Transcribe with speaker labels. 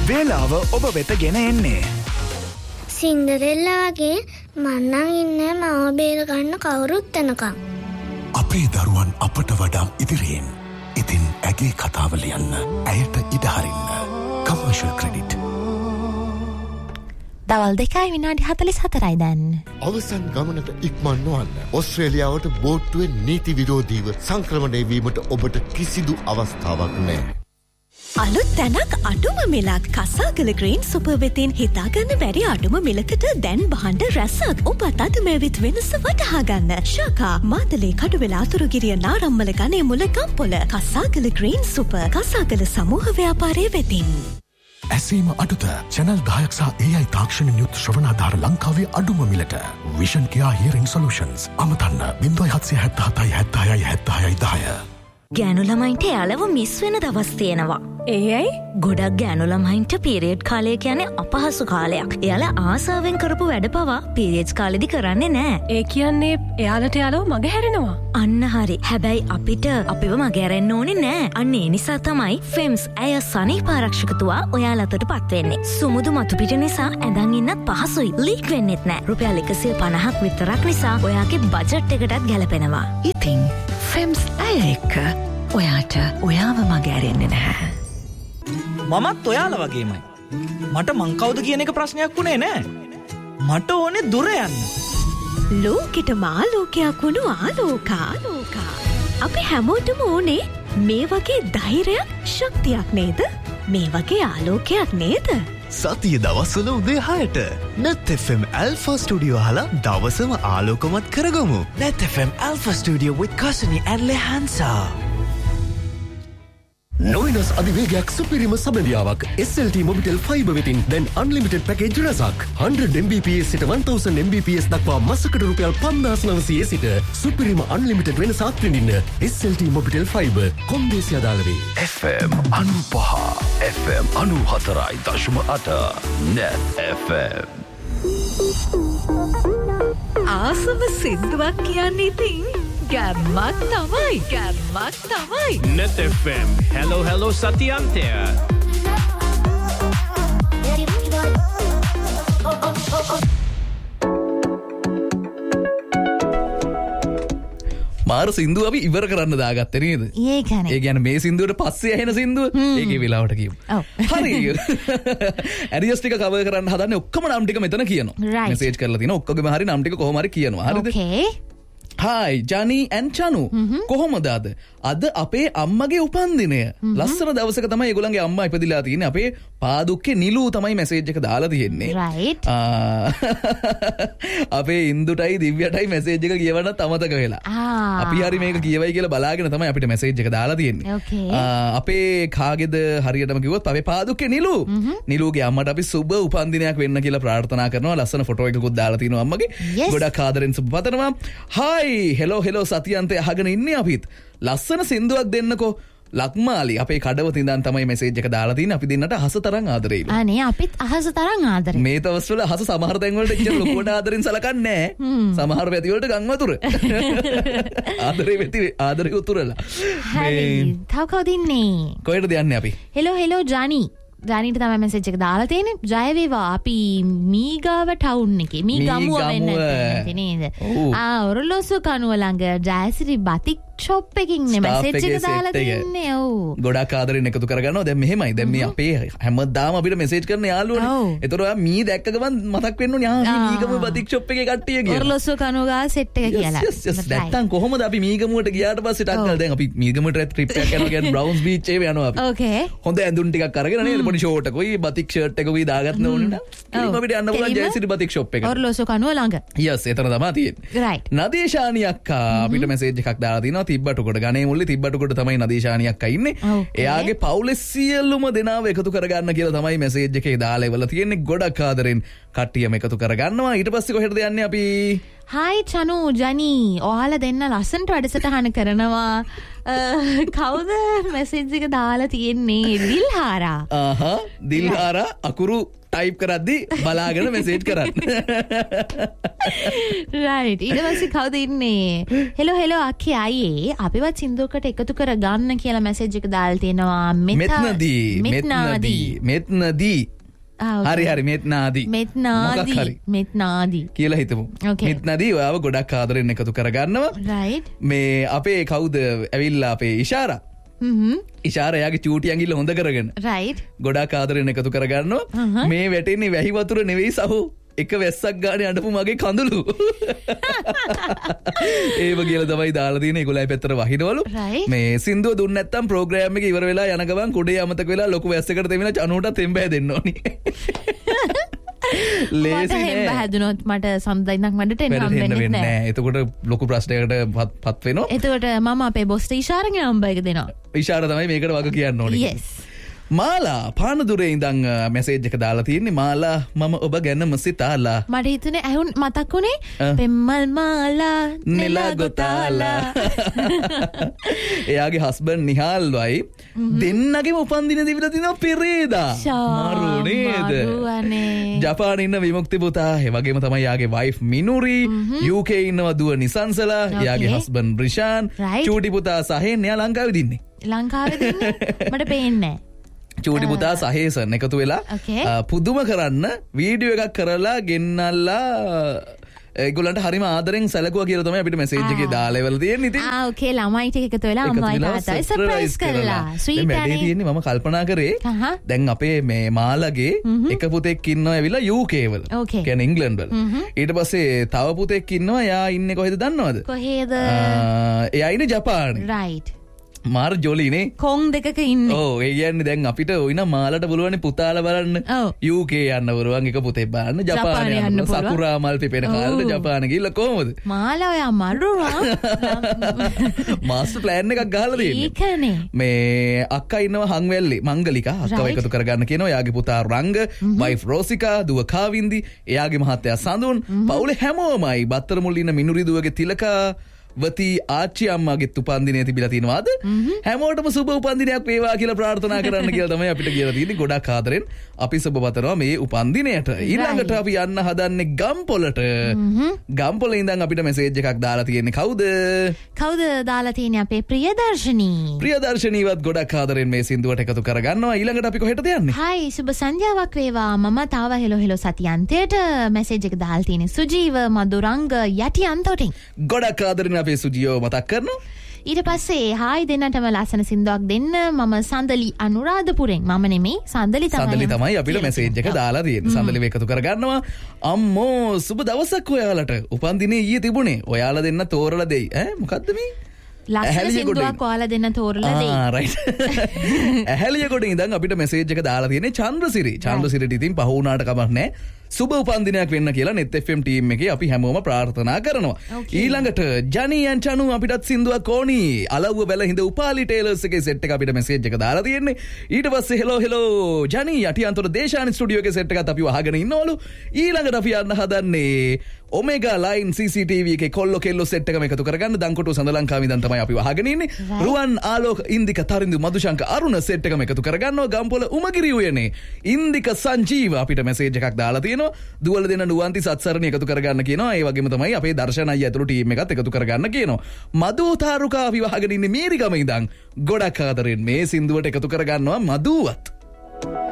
Speaker 1: වේලාව ඔබ වෙත ගෙන එන්නේ
Speaker 2: සින්ඩරෙල්ලා වගේ මන්නම් ඉන්නේ මව බේර ගන්න කවුරුත් එනකම්.
Speaker 3: අපේ දරුවන් අපට වඩා ඉදිරියෙන්. ඉතින් ඇගේ කතාව ලියන්න, ඇයට ඉඩ හරින්න. Commercial credit.
Speaker 4: දවල් 2:44 දැන්.
Speaker 5: අවසන් ගමනට ඉක්මන් නොවන්න. ඕස්ට්‍රේලියාවට බෝට්ටුවෙන් නීති විරෝධීව සංක්‍රමණය වීමට ඔබට කිසිදු අවස්ථාවක් නැහැ.
Speaker 6: අලුත් තැනක් අඩුම මිලක් කසාගල ග්‍රීන් සුපර් වෙතින් හිතාගන්න බැරි අඩුම මිලකට දැන් බහන්ඩ රැසක් ඔබත් අද මෙවිත් වෙනස වටහා ගන්න. ශාකා මාතලේ කඩුවෙලා අතුරුගිරිය නාරම්මල ගනේ මුල ගම්පොල කසාගල ග්‍රීන් සුපර් කසාගල සමූහ ව්‍යාපාරයේ වෙතින්.
Speaker 3: ඇසීම අඩුත චැනල් 10ක් සහ AI තාක්ෂණික යුත් ශ්‍රවණාධාර ලංකාවේ අඩුම මිලට විෂන් කියා හියරින් සොලියුෂන්ස් අමතන්න 0777767610.
Speaker 6: ගෑනු ළමයින්ට යාලව මිස් වෙන දවස් තියෙනවා. ඒ ඇයි? ගොඩක් ගෑනු ළමයින්ට පීරියඩ් කාලය කියන්නේ අපහසු කාලයක්. එයාලා ආසාවෙන් කරපු වැඩ පවා පීරියඩ්ස් කාලෙදි කරන්නේ නැහැ. ඒ කියන්නේ එයාලට යාලව මගහැරෙනවා. අන්න හරි. හැබැයි අපිට අපිව මගහැරෙන්න ඕනේ නැහැ. අන්න ඒ නිසා තමයි FEMS ඇය සනීප ආරක්ෂකතුවා ඔයාලටපත් වෙන්නේ. සුමුදු මතු පිට නිසා ඇඳන් ඉන්නත් පහසුයි. ලීක් වෙන්නෙත් නැහැ. රුපියල් 150ක් විතරක් නිසා ඔයාගේ බජට් එකටත් ගැලපෙනවා.
Speaker 7: ඉතින් FEMS ඇය එක්ක ඔයාට ඔයාව මගහැරෙන්නේ නැහැ.
Speaker 8: මමත් ඔයාලා වගේමයි. මට මං කවුද කියන එක ප්‍රශ්නයක් වුණේ නෑ. මට ඕනේ දුර යන්න.
Speaker 6: ලෝකෙට මාලෝකයක් වුණු ආලෝකා. අපි හැමෝටම ඕනේ මේ වගේ ධෛර්යයක්, ශක්තියක් නේද? මේ වගේ ආලෝකයක් නේද?
Speaker 9: සතිය දවස්වල උදේ 6ට Net FM Alpha Studio අහලා දවසම ආලෝකමත් කරගමු.
Speaker 1: Net FM Alpha Studio with Kasani and Lehansa.
Speaker 3: නොවිනස් අධිවේගයක් සුපිරිම සබඳියාවක් SLT Mobitel Fiber වෙතින් දැන් unlimited package රසක් 100 Mbps සිට 1000 Mbps දක්වා මාසකට රුපියල් 5900 සිට සුපිරිම unlimited වෙනසක් විඳින්න SLT Mobitel Fiber කොන්දේසි අදාළවේ FM 95 FM 94.8 Net FM
Speaker 7: ආසම සින්දුවක් කියන්නේ ඉතින් ගැම්මක් තමයි.
Speaker 10: Net FM. Hello Satyante.
Speaker 11: මාර සින්දුව අපි ඉවර කරන්න දාගත්තේ නේද?
Speaker 4: ඒ කියන්නේ
Speaker 11: මේ සින්දුවට පස්සේ ඇහෙන සින්දුව ඒකේ වෙලාවට කියමු. හරි. ඇරියස් ටික කවර් කරන්න හදන්නේ ඔක්කොම නම් ටික මෙතන කියනවා. මෙසේජ් කරලා තියෙනවා ඔක්කොගෙම හරි නම් ටික කොහොම හරි කියනවා. හරිද?
Speaker 4: Okay.
Speaker 11: Hi Johnny and Chanu. කොහොමද අද අපේ අම්මගේ උපන්දිනය. ලස්සන දවසක තමයි ඒගොල්ලන්ගේ අම්මා ඉපදිලා තියෙන්නේ. අපේ පාදුක්කේ නිලු තමයි මැසේජ් එක දාලා තියෙන්නේ.
Speaker 4: Right.
Speaker 11: අපේ ඉන්දුටයි දිව්‍යටයි මැසේජ් එක කියවන්නත් අමතක වෙලා. අපි හරි මේක කියවයි කියලා බලාගෙන තමයි අපිට මැසේජ් එක දාලා තියෙන්නේ.
Speaker 4: Okay.
Speaker 11: අපේ කාගේද හරියටම කිව්වොත් අපේ පාදුක්කේ නිලු. නිලුගේ අම්මට අපි සුබ උපන්දිනයක් වෙන්න කියලා ප්‍රාර්ථනා කරනවා. ලස්සන ෆොටෝ එකකුත් දාලා තිනවා අම්මගේ. ගොඩක් ආදරෙන් සුබ පතනවා. Hi හෙලෝ සතියන්තේ අහගෙන ඉන්නේ අපිත්. ලස්සන සින්දුවක් දෙන්නකෝ. ලක්මාලි අපේ කඩව තින්දන් තමයි මෙසේජ් එක දාලා තියෙන්නේ. අපි දෙන්නට අහස තරම් ආදරෙයිලු.
Speaker 4: අනේ අපිත් අහස තරම් ආදරේ.
Speaker 11: මේ දවස්වල අහස සමහර තැන් වලට ඉච්ච ලොකුවට ආදරෙන් සලකන්නේ නැහැ. සමහර පැති වලට ගම් වතුර. ආදරේ උතුරලා.
Speaker 4: හරි. තව කවුද ඉන්නේ?
Speaker 11: කොහෙටද යන්නේ අපි?
Speaker 4: හෙලෝ ජානි. ජානිට තමයි මැසේජ් එක දාලා තියෙන්නේ. ජය වේවා අපි මීගාව ටවුන් එකේ මීගමුව වෙන්න නේද? ඔරලෝසු කනුව ළඟ ජයසිරි බතික් ෂොප් එකකින් නේ මැසේජ් එක දාලා තින්නේ. ඔව්.
Speaker 11: ගොඩක් ආදරෙන් එකතු කරගන්නවා. දැන් මෙහෙමයි. දැන් මේ අපේ හැමදාම අපිට මැසේජ් කරන යාළුවනේ. ඒතර ඔයා මී දැක්ක ගමන් මතක් වෙන්න ඕනේ. මීගමුව බතික් ෂොප් එකේ කට්ටිය කියලා.
Speaker 4: ඔරලෝසු කනුව ගා සෙට් එක කියලා.
Speaker 11: නැත්තම් කොහොමද අපි මීගමුවට ගියාට පස්සේ ටක් කරලා දැන් අපි මීගමුවට ට්‍රිප් එකක් යනවා කියන්නේ බ්‍රවුන්ස් බීච් එකේ යනවා අපි.
Speaker 4: ඕකේ.
Speaker 11: හොඳ ඇඳුම් ටිකක් අරගෙන නේද පොඩි ෂෝට් එකකුයි බතික් ෂර්ට් එකකුයි දාගන්න ඕනේ නේද? ඒක අපිට යන්න පුළුවන් ජයසිරි බතික් ෂොප් එකට.
Speaker 4: ඔරලෝසු කනුව ළඟ.
Speaker 11: යස් එතන තමයි තියෙන්නේ.
Speaker 4: රයිට්.
Speaker 11: නදීෂානි අක්කා අපිට මැසේජ් එකක් දාලා තිනවා තිබ්බටුකොට ගණේ මුල්ලේ තිබ්බටුකොට තමයි නදීෂානි අක්කා ඉන්නේ. එයාගේ පවුලේ සියලුම දෙනාව එකතු කරගන්න කියලා තමයි මැසේජ් එකේ දාලා ඉවලා තියෙන්නේ. ගොඩක් ආදරෙන් කට්ටියම එකතු කරගන්නවා. ඊට පස්සේ කොහෙටද යන්නේ අපි?
Speaker 4: හයි චනු ජනී ඔයාලා දෙන්න ලස්සනට වැඩසටහන කරනවා. කවුද මැසේජ් එක දාලා තියෙන්නේ? දිල්හාරා.
Speaker 11: දිල්හාරා අකුරු ටයිප් කරද්දි බලාගෙන මෙසේජ් කරන්න.
Speaker 4: රයිට්. ඊට පස්සේ කවුද ඉන්නේ? හෙලෝ අක්කේ අයියේ අපිවත් සින්දුවකට එකතු කර ගන්න කියලා මැසේජ් එක දාලා තියෙනවා.
Speaker 11: මෙත්නදී හරි මෙත්නාදී කියලා හිතමු. මෙත්නදී ඔයාව ගොඩක් ආදරෙන් එකතු කරගන්නවා. මේ අපේ කවුද ඇවිල්ලා අපේ ඉෂාරා ඉෂාරයාගේ චූටි ඇඟිල්ල හොඳ කරගෙන ගොඩක් ආදරෙන් එකතු කරගන්නවා. මේ වැටෙන්නේ වැහි වතුර නෙවෙයි සහෝ, එක වැස්සක් ගානේ අඬපු මගේ කඳුළු. ඒව කියලා තමයි දාලා තියෙන්නේ. ඒගොල්ලයි පැත්තට වහිනවලු. මේ සින්දුව දුන්න නැත්තම් ප්‍රෝග්‍රෑම් එක ඉවර වෙලා යන ගමන් කුඩේ අමතක වෙලා ලොකු වැස්සකට දෙමින චනුවට තෙම්බෑ දෙන්න ඕනි.
Speaker 4: ලේසි නෑ. හැදුනොත් මට සම්දයින්ක් මඩට එන්න හම්බෙන්නේ නෑ.
Speaker 11: එතකොට ලොකු ප්‍රශ්නයකට පත් වෙනවා.
Speaker 4: එතකොට මම අපේ බොස්ට ඉෂාරගේ නම්බර් එක දෙනවා.
Speaker 11: ඉෂාර තමයි මේකට වග කියන්න ඕනේ.
Speaker 4: yes.
Speaker 11: මාලා පානදුරේ ඉඳන් මැසේජ් එක දාලා තියෙන්නේ. මාලා මම ඔබ ගැනම සිතාලා.
Speaker 4: මට හිතුනේ ඇහුන් මතක් වුණේ පෙම්මල් මාලා නෙලා ගොතාලා.
Speaker 11: එයාගේ හස්බන්ඩ් නිහාල්වයි දෙන්නගේම උපන්දින දිවිලා තිනවා පෙරේදා. මරු නේද? ජපානයේ ඉන්න විමුක්ති පුතා, ඒ වගේම තමයි යාගේ වයිෆ් මිනුරි, UK ඉන්නවා දුව නිසංසලා, යාගේ හස්බන්ඩ් බ්‍රිෂාන්, චූටි පුතා සහේන්. එයා ලංකාවේ දින්නේ.
Speaker 4: ලංකාවේ දින්නේ මට පේන්නේ නැහැ.
Speaker 11: චූටි පුතා සහේසන් එකතු වෙලා පුදුම කරන්න වීඩියෝ එකක් කරලා ගෙන්නල්ලා ඒගොල්ලන්ට හරිම ආදරෙන් සැලකුවා කියලා තමයි අපිට මැසේජ් එකේ දාලා ඉවල තියෙන්නේ. ඉතින්
Speaker 4: ඕකේ ළමයි ටික එකතු වෙලා අම්මයි තාත්තයි සර්ප්‍රයිස් කරලා ස්වීට්
Speaker 11: අනේ තියෙන්නේ. මම කල්පනා කරේ දැන් අපේ මේ මාළගේ එක පුතෙක් ඉන්නවා ඇවිල්ලා UK වල. කියන්නේ ඉංග්ලන්ඩ් වල. ඊට පස්සේ තව පුතෙක් ඉන්නවා. එයා ඉන්නේ කොහෙද දන්නවද?
Speaker 4: කොහෙද?
Speaker 11: එයා ඉන්නේ ජපානේ.
Speaker 4: රයිට්.
Speaker 11: මාර ජොලිනේ
Speaker 4: කොන් දෙකක ඉන්නේ.
Speaker 11: ඔව් ඒ කියන්නේ දැන් අපිට ඔයින මාලට පුළුවන් පුතාලා බලන්න UK යන්න පුළුවන්, එක පුතේ බලන්න ජපානය යන්න පුළුවන්. සකුරා මල් පිපෙන කාලේ ජපාන ගිහලා කොහමද?
Speaker 4: මාලා ඔයා මරුවා.
Speaker 11: මාස්ටර් ප්ලෑන් එකක් ගහලා තියෙන්නේ.
Speaker 4: ඒකනේ.
Speaker 11: මේ අක්කා ඉන්නවා හංවැල්ලේ මංගලිකා. අක්කව එකතු කරගන්න කියනවා. එයාගේ පුතා රංග, වයිෆ් රෝසිකා, දුව කාවින්දි, එයාගේ මහත්තයා සඳුන්, පවුලේ හැමෝමයි බත්තර මුල් ඉන්න මිනුරි දුවගේ තිලකා වති ආච්චි අම්මාගේ උපන්දිනය තිබිලා තියෙනවාද? හැමෝටම සුබ උපන්දිනයක් වේවා කියලා ප්‍රාර්ථනා කරන්න කියලා තමයි අපිට කියලා තියෙන්නේ. ගොඩක් ආදරෙන් අපි සුබ පතනවා මේ උපන්දිනයට. ඊළඟට අපි යන්න හදන්නේ ගම්පොලට. ගම්පොල ඉඳන් අපිට මැසේජ් එකක් දාලා තියෙන්නේ. කවුද
Speaker 4: දාලා තියෙන්නේ? අපේ ප්‍රියදර්ශනී.
Speaker 11: ප්‍රියදර්ශනීවත් ගොඩක් ආදරෙන් මේ සින්දුවට එකතු කරගන්නවා. ඊළඟට අපි කොහෙටද යන්නේ?
Speaker 4: හයි සුබ සංජාවක් වේවා. මම තාව හෙලෝ සතියන්තයට මැසේජ් එක දාලා තියෙන්නේ. සුජීව මදුරංග යටි අන්තෝටින්.
Speaker 11: ගොඩක් ආදරෙන් අපේ සුජියෝ මතක් කරනවා.
Speaker 4: ඊට පස්සේ හායි දෙන්නටම ලස්සන සින්දුවක් දෙන්න. මම සඳලි අනුරාධපුරෙන්. මම නෙමෙයි සඳලි
Speaker 11: තමයි අපිට මැසේජ් එක දාලා තියෙන්නේ. සඳලිව එකතු කරගන්නවා. අම්මෝ සුබ දවසක් ඔයාලට. උපන්දිනේ ඊයේ තිබුණේ. ඔයාලා දෙන්න තෝරලා දෙයි. මොකද්ද මේ?
Speaker 4: ලස්සන සින්දුවක් ඔයාලා දෙන්න තෝරලා දෙයි.
Speaker 11: රයිට්. ඇහැලියගොඩ ඉඳන් අපිට මැසේජ් එක දාලා තියෙන්නේ චන්ද්‍රසිරි. චන්ද්‍රසිරිට ඉතින් පහ වුණාට කමක් නැහැ. සුබ උපන්දිනයක් වෙන්න කියලා net fm ටීම් එකේ අපි හැමෝම ප්‍රාර්ථනා කරනවා. ඊළඟට ජනී and චනු අපිටත් සින්දුවක් ඕනි. අලව්ව බැල හිඳ උපාලි ටේලර්ස් එකේ සෙට් එක අපිට මැසේජ් එක දාලා තියෙන්නේ. ඊට පස්සේ හෙලෝ ජනී යටිඅන්තර දේශානි ස්ටුඩියෝ එකේ සෙට් එකත් අපි වහගෙන ඉන්නවලු. ඊළඟට අපි යන්න හදන්නේ ඔමෙගා ලයින් CCTV එකේ කොල්ලෝ කෙල්ලෝ සෙට් එකම එකතු කරගන්න. දන්කොටුව සඳ ලංකාව ඉඳන් තමයි අපි වහගෙන ඉන්නේ. රුවන් ආලෝක ඉන්දික තරිඳු මදුශංක අරුණ සෙට් එකම එකතු කරගන්නවා. ගම්පොල උමගිරි උයනේ ඉන්දික සංජීව අපිට මැසේජ් එකක් දාලා තියෙනවා. දුවල දෙන නුවන්ති සත්සරණ එකතු කරගන්න කියනවා. ඒ වගේම තමයි අපේ දර්ශන අයියා ඇතුළු ටීම් එකත් එකතු කරගන්න කියනවා. මදු තාරුකා අපි වහගෙන ඉන්නේ මේරිගම ඉඳන් ගොඩක් ආදරෙන් මේ සින්දුවට එකතු කරගන්නවා මදුවත්.